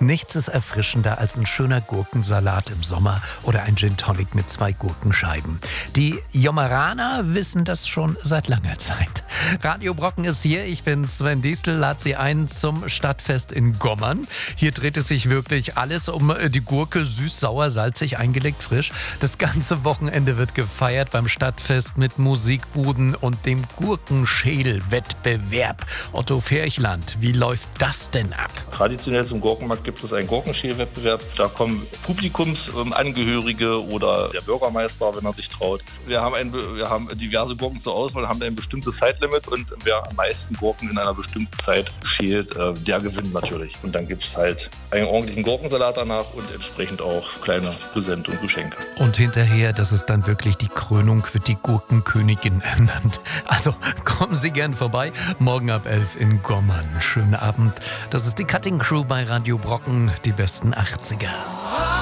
Nichts ist erfrischender als ein schöner Gurkensalat im Sommer oder ein Gin Tonic mit 2 Gurkenscheiben. Die Jomeraner wissen das schon seit langer Zeit. Radio Brocken ist hier, ich bin Sven Diestel, lade Sie ein zum Stadtfest in Gommern. Hier dreht es sich wirklich alles um die Gurke, süß, sauer, salzig, eingelegt, frisch. Das ganze Wochenende wird gefeiert beim Stadtfest mit Musikbuden und dem Gurkenschäl-Wettbewerb. Otto Ferchland, wie läuft das denn ab? Traditionell zum Gurkenmarkt gibt es einen Gurkenschälwettbewerb. Da kommen Publikumsangehörige oder der Bürgermeister, wenn er sich traut. Wir haben diverse Gurken zur Auswahl, haben ein bestimmtes Zeitlimit und wer am meisten Gurken in einer bestimmten Zeit schält, der gewinnt natürlich. Und dann gibt es halt einen ordentlichen Gurkensalat danach und entsprechend auch kleine Präsente und Geschenke. Und hinterher, das ist dann wirklich die Krönung, wird die Gurkenkönigin ernannt. Also kommen Sie gern vorbei, morgen ab 11 in Gommern. Schönen Abend. Das ist die Cutting Crew bei Radio Brocken, die besten 80er.